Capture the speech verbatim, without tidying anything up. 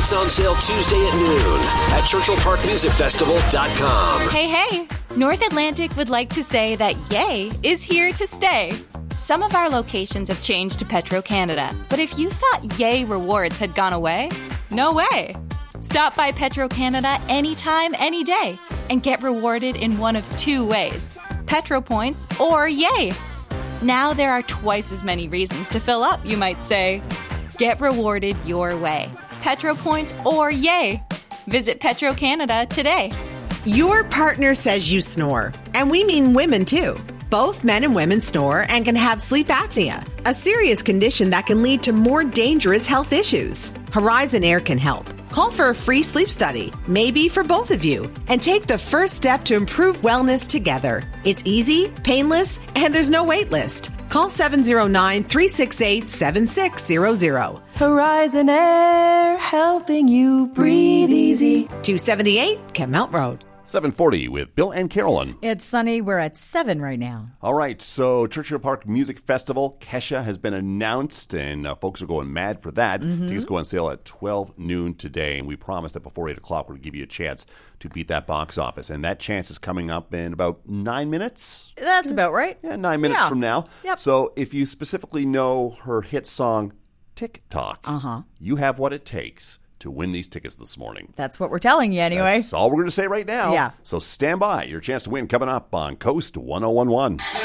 Tickets on sale Tuesday at noon at Churchill Park Music Festival dot com. Hey, hey! North Atlantic would like to say that Yay is here to stay. Some of our locations have changed to Petro-Canada, but if you thought Yay rewards had gone away, no way. Stop by Petro-Canada anytime, any day, and get rewarded in one of two ways, Petro Points or Yay. Now there are twice as many reasons to fill up, you might say. Get rewarded your way, Petro Points or Yay. Visit Petro-Canada today. Your partner says you snore, and we mean women too. Both men and women snore and can have sleep apnea, a serious condition that can lead to more dangerous health issues. Horizon Air can help. Call for a free sleep study, maybe for both of you, and take the first step to improve wellness together. It's easy, painless, and there's no wait list. Call seven zero nine, three six eight, seven six zero zero. Horizon Air, helping you breathe easy. two seventy-eight Kemmelt Road. seven forty with Bill and Carolyn. It's sunny. We're at seven right now. All right, so Churchill Park Music Festival, Kesha has been announced, and uh, folks are going mad for that. Mm-hmm. Tickets go on sale at twelve noon today, and we promised that before eight o'clock we're going to give you a chance to beat that box office, and that chance is coming up in about nine minutes. That's about right. Yeah, nine minutes yeah. from now. Yep. So if you specifically know her hit song, TikTok, uh-huh. you have what it takes to win these tickets this morning. That's what we're telling you anyway. That's all we're going to say right now. Yeah. So stand by. Your chance to win coming up on Coast one oh one one.